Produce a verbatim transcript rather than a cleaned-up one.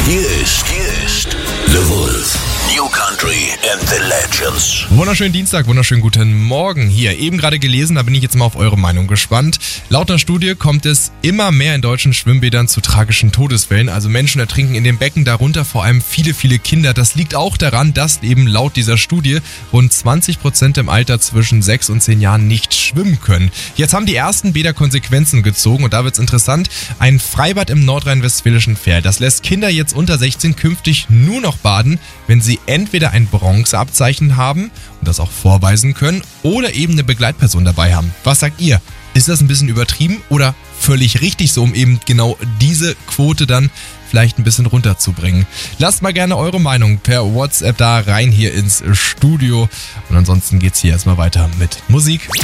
Hier ist, hier ist The Wolf. New Country and the Legends. Wunderschönen Dienstag, wunderschönen guten Morgen. Hier, eben gerade gelesen, da bin ich jetzt mal auf eure Meinung gespannt. Laut einer Studie kommt es immer mehr in deutschen Schwimmbädern zu tragischen Todesfällen. Also Menschen ertrinken in den Becken, darunter vor allem viele, viele Kinder. Das liegt auch daran, dass eben laut dieser Studie rund zwanzig Prozent im Alter zwischen sechs und zehn Jahren nicht schwimmen können. Jetzt haben die ersten Bäder Konsequenzen gezogen und da wird's interessant. Ein Freibad im nordrhein-westfälischen Verl, das lässt Kinder jetzt unter sechzehn künftig nur noch baden, wenn sie entweder ein Bronzeabzeichen haben und das auch vorweisen können oder eben eine Begleitperson dabei haben. Was sagt ihr? Ist das ein bisschen übertrieben oder völlig richtig so, um eben genau diese Quote dann vielleicht ein bisschen runterzubringen? Lasst mal gerne eure Meinung per WhatsApp da rein hier ins Studio und ansonsten geht's hier erstmal weiter mit Musik.